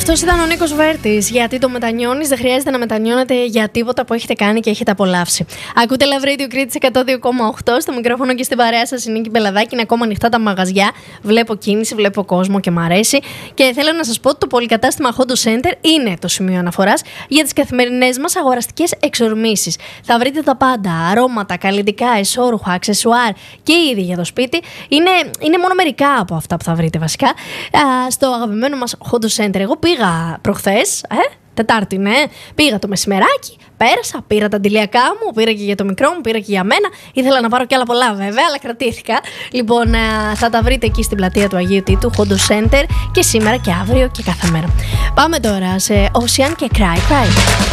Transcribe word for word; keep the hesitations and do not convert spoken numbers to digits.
Αυτός ήταν ο Νίκος Βέρτης. Γιατί το μετανιώνεις, δεν χρειάζεται να μετανιώνετε για τίποτα που έχετε κάνει και έχετε απολαύσει. Ακούτε Love Radio Κρήτης εκατό δύο κόμμα οκτώ. Στο μικρόφωνο και στην παρέα σας η Νίκη Μπελαδάκη. Είναι ακόμα ανοιχτά τα μαγαζιά. Βλέπω κίνηση, βλέπω κόσμο και μ' αρέσει. Και θέλω να σας πω ότι το πολυκατάστημα Hondo Center είναι το σημείο αναφοράς για τις καθημερινές μας αγοραστικές εξορμήσεις. Θα βρείτε τα πάντα: αρώματα, καλλυντικά, εσώρουχα, αξεσουάρ και είδη για το σπίτι. Είναι, είναι μόνο μερικά από αυτά που θα βρείτε βασικά α, στο αγαπημένο μας Hondo Center. Εγώ πήγα προχθές, ε, Τετάρτη, ναι. Πήγα το μεσημεράκι, πέρασα, πήρα τα αντιλιακά μου, πήρα και για το μικρό μου, πήρα και για μένα. Ήθελα να πάρω κι άλλα πολλά βέβαια, αλλά κρατήθηκα. Λοιπόν, θα τα βρείτε εκεί στην πλατεία του Αγίου Τίτου, Hondo Center, και σήμερα και αύριο και κάθε μέρα. Πάμε τώρα σε Ocean και Cry Cry.